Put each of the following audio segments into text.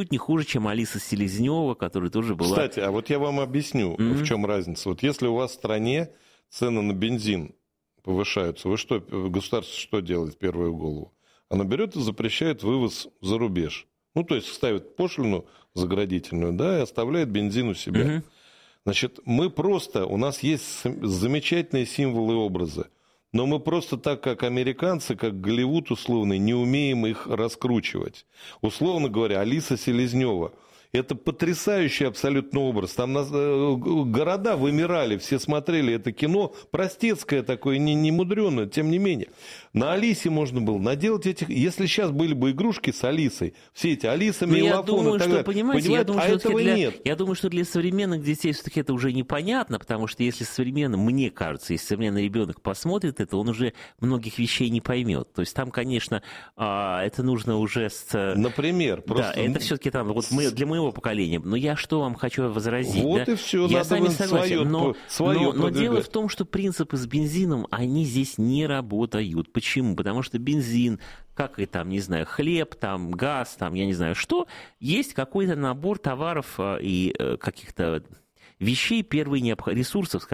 ничуть не хуже, чем Алиса Селезнева, которая тоже была... Кстати, а вот я вам объясню, в чем разница. Вот если у вас в стране цены на бензин повышаются, государство что делает в первую голову? Оно берет и запрещает вывоз за рубеж. Ну, то есть ставит пошлину заградительную, да, и оставляет бензин у себя. Значит, у нас есть замечательные символы и образы, но мы просто так, как американцы, как Голливуд условный, не умеем их раскручивать. Условно говоря, Алиса Селезнева – это потрясающий абсолютно образ. Там города вымирали, все смотрели это кино, простецкое такое, не мудреное, тем не менее. На Алисе можно было наделать этих... Если сейчас были бы игрушки с Алисой, все эти Алиса, Мейлофон и так далее, понимаете, этого нет. Я думаю, что для современных детей все-таки это уже непонятно, потому что если мне кажется, если современный ребенок посмотрит это, он уже многих вещей не поймет. То есть там, конечно, это нужно уже... Например, просто... Да, это все-таки там, вот для моего поколения. Но я что вам хочу возразить? Вот и все, я надо с вами согласен. свое но дело в том, что принципы с бензином, они здесь не работают. Почему? Потому что бензин, как и там, не знаю, хлеб, там, газ, там, я не знаю что, есть какой-то набор товаров и каких-то вещей ресурсов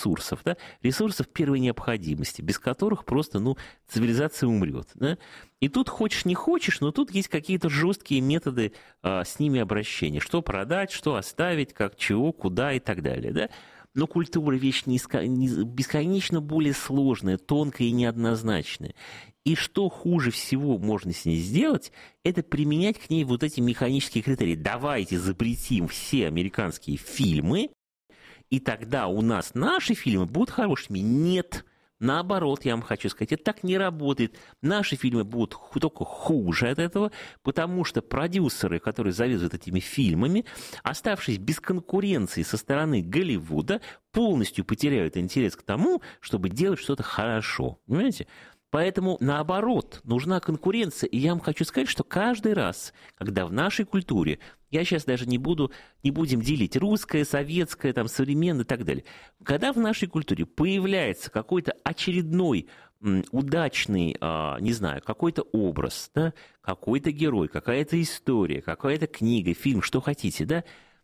первой необходимости, без которых просто, цивилизация умрет. Да? И тут хочешь не хочешь, но тут есть какие-то жесткие методы с ними обращения. Что продать, что оставить, как, чего, куда и так далее. Да? Но культура вещь бесконечно более сложная, тонкая и неоднозначная. И что хуже всего можно с ней сделать, это применять к ней вот эти механические критерии. Давайте запретим все американские фильмы, и тогда у нас наши фильмы будут хорошими. Нет. Наоборот, я вам хочу сказать, это так не работает. Наши фильмы будут только хуже от этого, потому что продюсеры, которые заведуют этими фильмами, оставшись без конкуренции со стороны Голливуда, полностью потеряют интерес к тому, чтобы делать что-то хорошо. Понимаете? Поэтому, наоборот, нужна конкуренция. И я вам хочу сказать, что каждый раз, когда в нашей культуре, я сейчас даже не будем делить русское, советское, там, современное и так далее, когда в нашей культуре появляется какой-то очередной удачный, не знаю, какой-то образ, да, какой-то герой, какая-то история, какая-то книга, фильм, что хотите, да,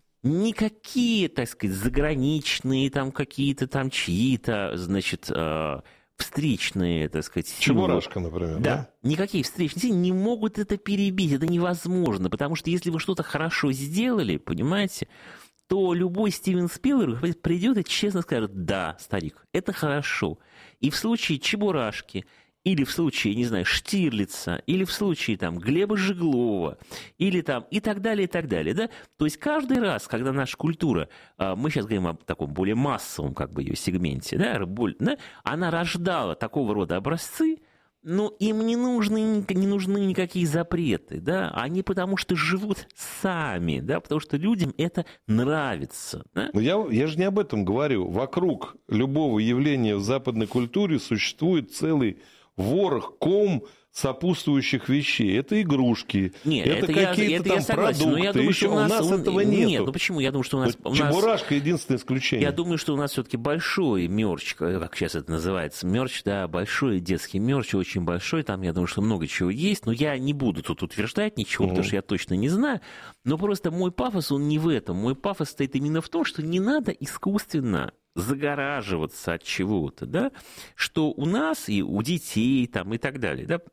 никакие, так сказать, заграничные, там, какие-то там чьи-то, значит, встречные, так сказать, символы. Чебурашка, например, да? Никакие встречные символы не могут это перебить, это невозможно, потому что если вы что-то хорошо сделали, понимаете, то любой Стивен Спилберг придет и честно скажет: да, старик, это хорошо. И в случае Чебурашки, или в случае, не знаю, Штирлица, или в случае там Глеба Жеглова, или там и так далее, да? То есть каждый раз, когда наша культура, мы сейчас говорим о таком более массовом как бы ее сегменте, да, она рождала такого рода образцы, но им не нужны никакие запреты, да, они потому что живут сами, да, потому что людям это нравится. Да? Но я же не об этом говорю. Вокруг любого явления в западной культуре существует целый ворох, сопутствующих вещей. Это игрушки, это какие-то там продукты. Но я думаю, еще у нас этого нет. Нет, почему? Я думаю, что у нас... Чебурашка — единственное исключение. Я думаю, что у нас все-таки большой мерч, как сейчас это называется, мерч, да, большой детский мерч, очень большой, там, я думаю, что много чего есть, но я не буду тут утверждать ничего, потому что я точно не знаю, но просто мой пафос, он не в этом. Мой пафос стоит именно в том, что не надо искусственно загораживаться от чего-то, да, что у нас и у детей там и так далее, да,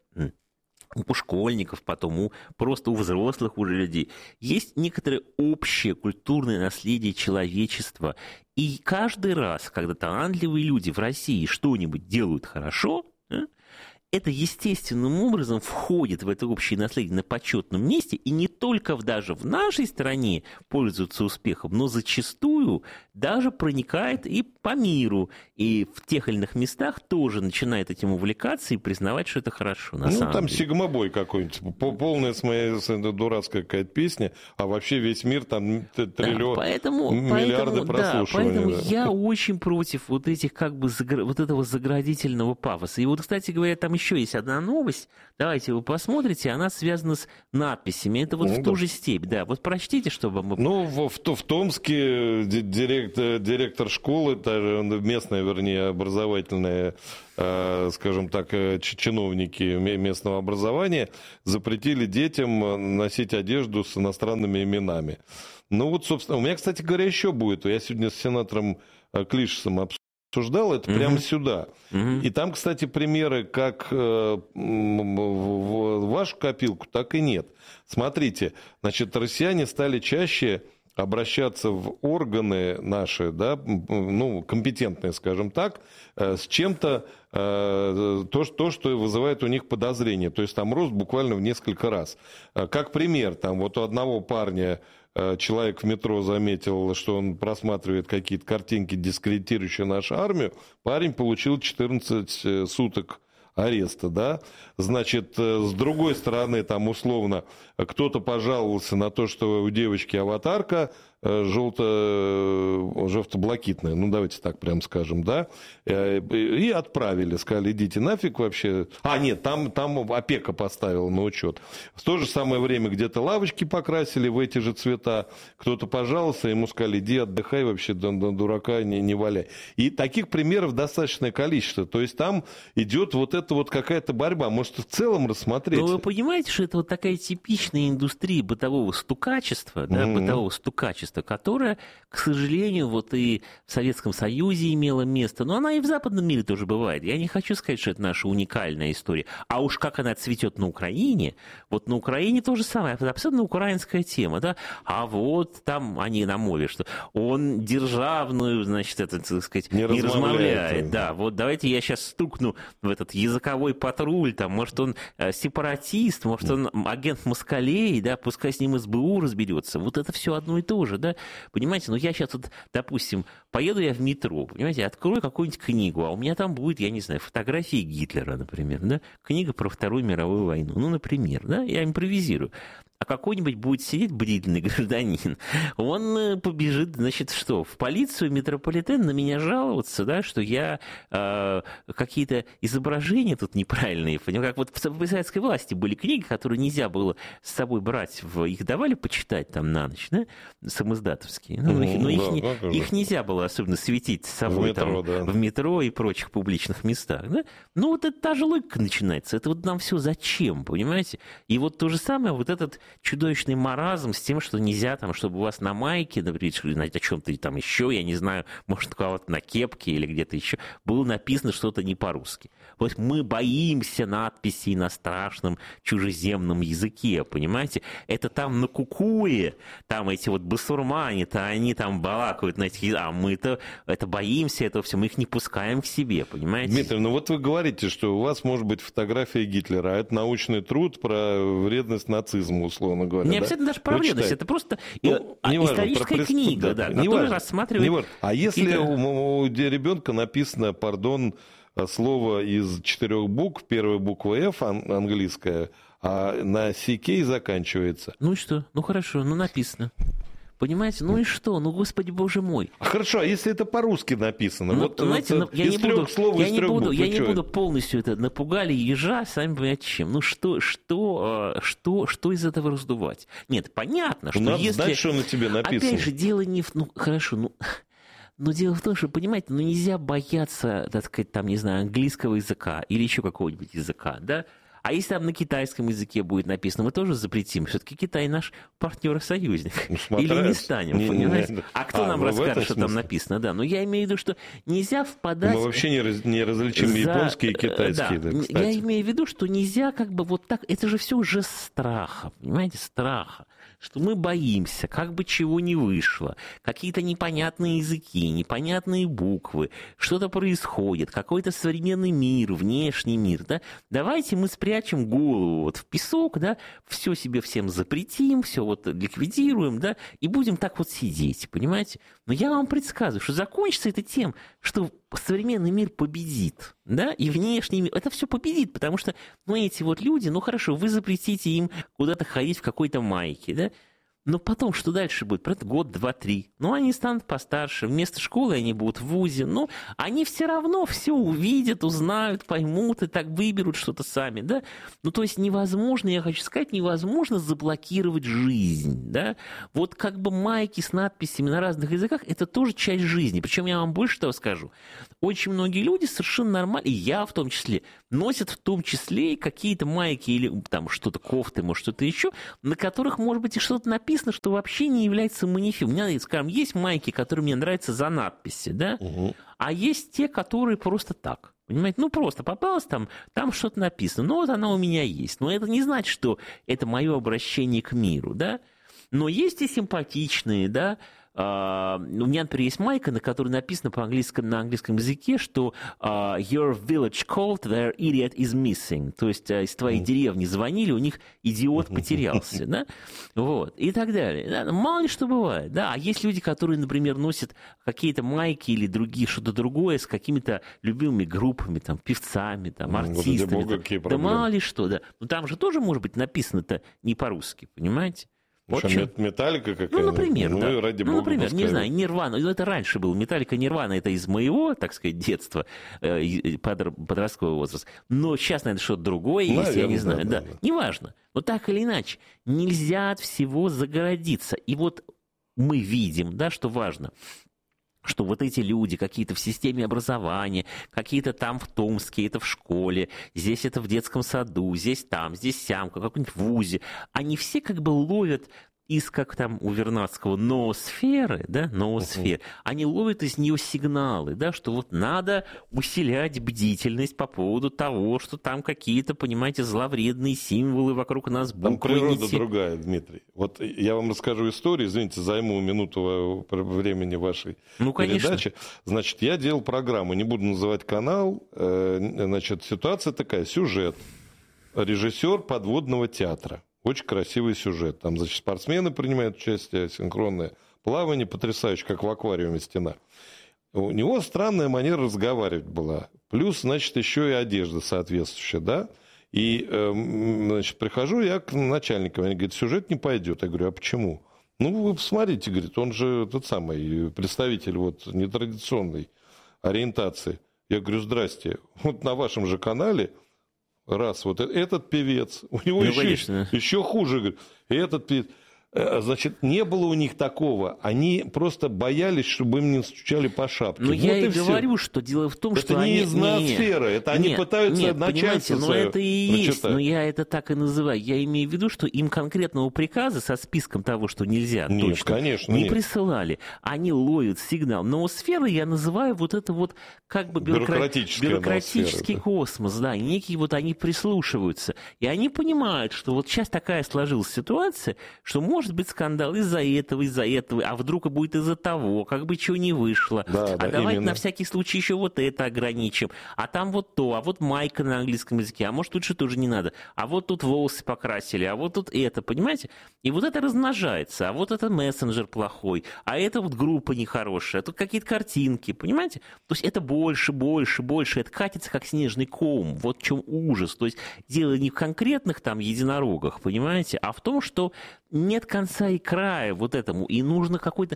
у школьников, потом просто у взрослых уже людей есть некоторое общее культурное наследие человечества. И каждый раз, когда талантливые люди в России что-нибудь делают хорошо, это естественным образом входит в это общее наследие на почетном месте, и не только даже в нашей стране пользуется успехом, но зачастую даже проникает и по миру, и в тех или иных местах тоже начинает этим увлекаться и признавать, что это хорошо, на самом там деле. Сигмабой какой-нибудь, полная дурацкая какая-то песня, а вообще весь мир там триллион, миллиарды прослушиваний. Поэтому я очень против вот этих вот этого заградительного пафоса. И вот, кстати говоря, там еще еще есть одна новость. Давайте вы посмотрите, она связана с надписями. Это вот в ту же степь. Да, вот прочтите, чтобы мы... Ну, в Томске директор школы, местная, вернее, образовательная, скажем так, чиновники местного образования запретили детям носить одежду с иностранными именами. Ну вот, собственно, у меня, кстати говоря, еще будет. Я сегодня с сенатором Клишесом обсуждал это прямо сюда. И там, кстати, примеры как в вашу копилку, так и нет. Смотрите, значит, россияне стали чаще обращаться в органы наши, да, ну, компетентные, скажем так, с чем-то, то, что вызывает у них подозрение. То есть там рост буквально в несколько раз. Как пример, там вот у одного парня человек в метро заметил, что он просматривает какие-то картинки, дискредитирующие нашу армию, парень получил 14 суток ареста, да, значит, с другой стороны, там, условно, кто-то пожаловался на то, что у девочки аватарка желто-блакитная, ну, давайте так прям скажем, да, и отправили, сказали, идите нафиг вообще. А, нет, там опека поставила на учет. В то же самое время где-то лавочки покрасили в эти же цвета, кто-то пожаловался, ему сказали, иди отдыхай вообще, дурака не валяй. И таких примеров достаточное количество, то есть там идет вот эта вот какая-то борьба, может, в целом рассмотреть. Но вы понимаете, что это вот такая типичная индустрия бытового стукачества, да, бытового стукачества, которая, к сожалению, вот и в Советском Союзе имела место, но она и в западном мире тоже бывает. Я не хочу сказать, что это наша уникальная история. А уж как она цветет на Украине, вот на Украине то же самое, это абсолютно украинская тема, да, а вот там они на мове, что он державную, значит, это, так сказать, не размовляет. Да, вот давайте я сейчас стукну в этот языковой патруль, там, может, он сепаратист, может, он агент москалей, да, пускай с ним СБУ разберется. Вот это все одно и то же, да, понимаете, ну я сейчас вот, допустим, поеду я в метро, понимаете, открою какую-нибудь книгу, а у меня там будет, я не знаю, фотографии Гитлера, например, да, книга про Вторую мировую войну, ну, например, да, я импровизирую. А какой-нибудь будет сидеть бдительный гражданин, он побежит, значит, что, в полицию, метрополитен на меня жаловаться, да, что я какие-то изображения тут неправильные, как вот в советской власти были книги, которые нельзя было с собой брать, их давали почитать там на ночь, да, самоиздатовские, но их нельзя было особенно светить с собой в метро и прочих публичных местах, да. Ну вот это та же логика начинается, это вот нам все зачем, понимаете, и вот то же самое, вот этот чудовищный маразм с тем, что нельзя, там, чтобы у вас на майке, например, о чем-то там еще, я не знаю, может, у кого-то на кепке или где-то еще, было написано что-то не по-русски. Вот мы боимся надписей на страшном чужеземном языке, понимаете? Это там на Кукуе, там эти вот басурмане-то, они там балакают на этих языках, а мы-то это боимся этого всего, мы их не пускаем к себе, понимаете? Дмитрий, ну вот вы говорите, что у вас может быть фотография Гитлера, а это научный труд про вредность нацизма, условно говоря. Не обязательно даже про вредность, это просто историческая книга, да, которая рассматривает... А если у ребенка написано, пардон, слово из 4 букв, первая буква F английская, а на CK заканчивается. Ну и что? Ну хорошо, ну написано. Понимаете, ну и что? Ну, Господи, Боже мой. Хорошо, а если это по-русски написано? Ну, вот, знаете, я не буду полностью это напугали ежа, сами понимаете, чем. Ну, что из этого раздувать? Нет, понятно, что надо если... знать, что на тебе написано. Опять же, дело не в... Ну, хорошо, ну... Но дело в том, что, понимаете, ну нельзя бояться, так сказать, там, не знаю, английского языка или еще какого-нибудь языка, да? А если там на китайском языке будет написано, мы тоже запретим. Все-таки Китай наш партнер и союзник. Или не станем, понимаете? А кто нам расскажет, что там написано? Да, но я имею в виду, что нельзя впадать... Мы вообще не различим японские и китайские. Да, я имею в виду, что нельзя как бы вот так... Это же все уже страха, понимаете, страха. Что мы боимся, как бы чего не вышло, какие-то непонятные языки, непонятные буквы, что-то происходит, какой-то современный мир, внешний мир, да, давайте мы спрячем голову вот в песок, да, все себе всем запретим, все вот ликвидируем, да, и будем так вот сидеть, понимаете? Но я вам предсказываю, что закончится это тем, что современный мир победит, да, и внешний мир, это все победит, потому что, ну, эти вот люди, ну, хорошо, вы запретите им куда-то ходить в какой-то майке, да, Но потом, что дальше будет? Про это год, два, три. Ну, они станут постарше. Вместо школы они будут в вузе. Ну, они все равно все увидят, узнают, поймут и так выберут что-то сами, да? Ну, то есть невозможно, я хочу сказать, невозможно заблокировать жизнь, да? Вот как бы майки с надписями на разных языках, это тоже часть жизни. Причем я вам больше того скажу. Очень многие люди совершенно нормально, и я в том числе, носят в том числе какие-то майки или там что-то, кофты, может, что-то еще, на которых, может быть, и что-то написано, что вообще не является манифестом. У меня, скажем, есть майки, которые мне нравятся за надписи, да, а есть те, которые просто так. Понимаете, ну просто попалось там что-то написано, ну вот она у меня есть. Но это не значит, что это мое обращение к миру, да. Но есть и симпатичные, да. У меня, например, есть майка, на которой написано на английском языке, что your village called, their idiot is missing. То есть из твоей деревни звонили, у них идиот потерялся, да? Вот, и так далее. Да? Мало ли что бывает, да. А есть люди, которые, например, носят какие-то майки или другие, что-то другое с какими-то любимыми группами, там, певцами, там, артистами. Вот да мало ли что, да. Но там же тоже может быть написано-то не по-русски, понимаете? Вот Металлика какая-то? Ну, например, да. Ради бога, например, пускай. Не знаю, Нирвана. Это раньше был. Металлика, Нирвана, это из моего, так сказать, детства, подросткового возраста. Но сейчас, наверное, что-то другое есть, я не знаю. Да. Неважно. Но так или иначе, нельзя от всего загородиться. И вот мы видим, да, что важно, что вот эти люди, какие-то в системе образования, какие-то там в Томске, это в школе, здесь это в детском саду, здесь там, здесь сям, в каком-нибудь вузе, они все как бы ловят из, как там у Вернадского, ноосферы, да, ноосфер, они ловят из нее сигналы, да, что вот надо усилять бдительность по поводу того, что там какие-то, понимаете, зловредные символы вокруг нас будут. Там природа другая, Дмитрий. Вот я вам расскажу историю, извините, займу минуту времени вашей передачи. Значит, я делал программу, не буду называть канал, значит, ситуация такая, сюжет, режиссер подводного театра. Очень красивый сюжет. Там, значит, спортсмены принимают участие, синхронное плавание, потрясающе, как в аквариуме стена. У него странная манера разговаривать была. Плюс, значит, еще и одежда соответствующая, да. И, значит, прихожу я к начальнику, они говорят, сюжет не пойдет. Я говорю, а почему? Ну, вы посмотрите, говорит, он же тот самый представитель вот нетрадиционной ориентации. Я говорю, здрасте, вот на вашем же канале... Раз, вот этот певец, у него еще хуже, говорит, этот певец. Значит, не было у них такого. Они просто боялись, чтобы им не стучали по шапке. Но вот я и говорю, что дело в том, что это не из ноосферы, это они пытаются начальство свое это и есть, но я это так и называю. Я имею в виду, что им конкретного приказа со списком того, что нельзя, точно, конечно, не присылали. Они ловят сигнал. Ноосфера я называю вот это вот как бы бюрократический космос, да, некий вот они прислушиваются. И они понимают, что вот сейчас такая сложилась ситуация, что может быть скандал из-за этого, а вдруг и будет из-за того, как бы чего не вышло. Да, давайте на всякий случай еще вот это ограничим. А там вот то, а вот майка на английском языке, а может лучше тоже не надо. А вот тут волосы покрасили, а вот тут это, понимаете? И вот это размножается, а вот это мессенджер плохой, а это вот группа нехорошая, а тут какие-то картинки, понимаете? То есть это больше, это катится как снежный ком. Вот в чем ужас. То есть дело не в конкретных там единорогах, понимаете, а в том, что нет конца и края вот этому, и нужен какой-то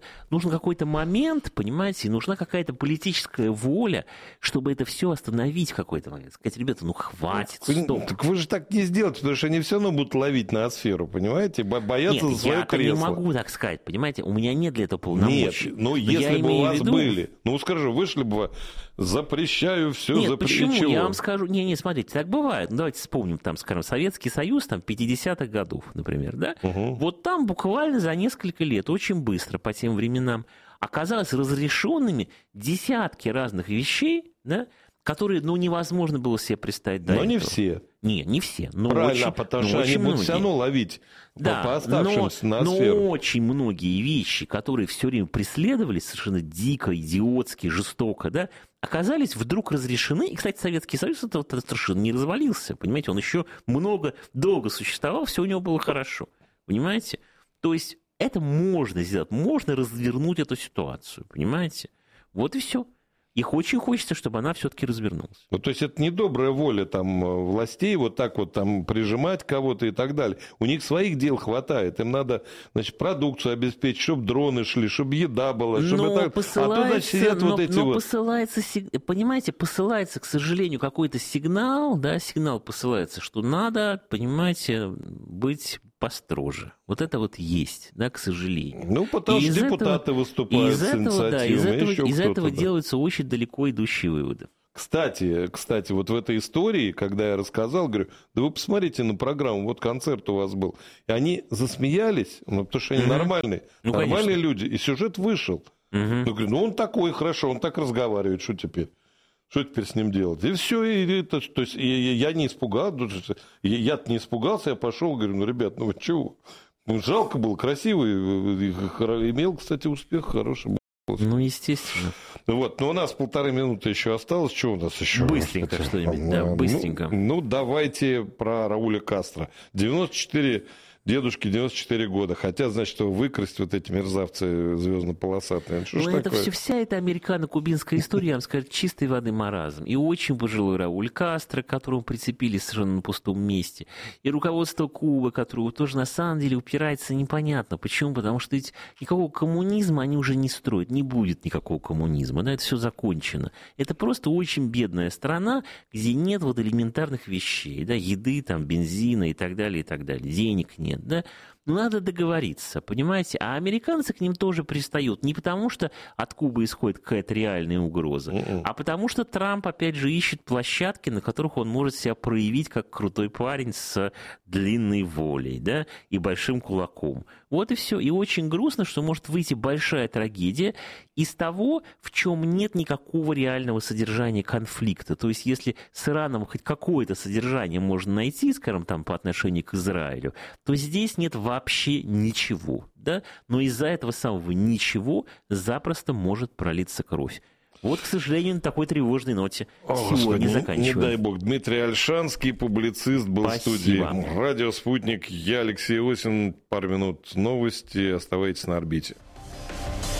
момент, понимаете, и нужна какая-то политическая воля, чтобы это все остановить в какой-то момент. Сказать, ребята, ну хватит, стоп. Так вы же так не сделаете, потому что они все равно будут ловить ноосферу, понимаете, боятся за свое кресло. Нет, я не могу так сказать, понимаете, у меня нет для этого полномочий. Нет, ну если бы у вас были, ну скажи, вышли бы, запрещаю все, нет, почему? Я вам скажу, смотрите, так бывает. Ну, давайте вспомним, там, скажем, Советский Союз, там, 50-х годов, например, да? Вот там буквально за несколько лет, очень быстро по тем временам, оказалось разрешенными десятки разных вещей, да, которые, невозможно было себе представить до этого. Но не все. Не все. Но правильно, потому что они будут все равно ловить по оставшимся ноосферу. Но очень многие вещи, которые все время преследовались совершенно дико, идиотски, жестоко, да, оказались вдруг разрешены. И, кстати, Советский Союз это совершенно не развалился. Понимаете, он еще долго существовал, все у него было хорошо. Понимаете? То есть это можно сделать, можно развернуть эту ситуацию, понимаете? Вот и все. их очень хочется, чтобы она все-таки развернулась. Ну, то есть это не добрая воля там властей вот так вот там прижимать кого-то и так далее. У них своих дел хватает. Им надо, значит, продукцию обеспечить, чтобы дроны шли, чтобы еда была, чтобы так... Понимаете, посылается, к сожалению, какой-то сигнал, да, сигнал посылается, что надо, понимаете, быть построже. Вот это вот есть, да, к сожалению. Ну, потому что депутаты выступают с инициативами. Из этого делаются очень далеко идущие выводы. Кстати, вот в этой истории, когда я рассказал, говорю, да вы посмотрите на программу, вот концерт у вас был. И они засмеялись, потому что они нормальные люди, и сюжет вышел. Я говорю, ну он такой, хорошо, он так разговаривает, что теперь? Что теперь с ним делать? И все, то есть я не испугался, я-то не испугался, я пошел, говорю, ну, ребят, ну вы чего? Ну, жалко был, красивый, имел, кстати, успех хороший. Ну, естественно. Вот, но у нас 1,5 минуты еще осталось. Что у нас еще? Быстренько что-нибудь, да, быстренько. Ну, давайте про Рауля Кастро. 94... Дедушке 94 года. Хотят, значит, выкрасть вот эти мерзавцы звездно-полосатые. Ну, это все, вся эта американо-кубинская история, я вам скажу, чистой воды маразм. И очень пожилой Рауль Кастро, к которому прицепили совершенно на пустом месте. И руководство Кубы, которое тоже на самом деле упирается непонятно. Почему? Потому что ведь никакого коммунизма они уже не строят. Не будет никакого коммунизма. Да, это все закончено. Это просто очень бедная страна, где нет вот элементарных вещей. Да, еды, там, бензина и так далее, и так далее. Денег нет. Да? Но надо договориться, понимаете? А американцы к ним тоже пристают. Не потому, что от Кубы исходит какая-то реальная угроза, а потому что Трамп, опять же, ищет площадки, на которых он может себя проявить как крутой парень с длинной волей, да, и большим кулаком. Вот и все. И очень грустно, что может выйти большая трагедия из того, в чем нет никакого реального содержания конфликта. То есть, если с Ираном хоть какое-то содержание можно найти, скажем, там, по отношению к Израилю, то здесь нет вообще ничего. Да? Но из-за этого самого ничего запросто может пролиться кровь. Вот, к сожалению, на такой тревожной ноте сегодня заканчиваем. Не дай бог. Дмитрий Ольшанский, публицист, был в студии. Радио «Спутник». Я Алексей Осин. Пару минут новости. Оставайтесь на орбите.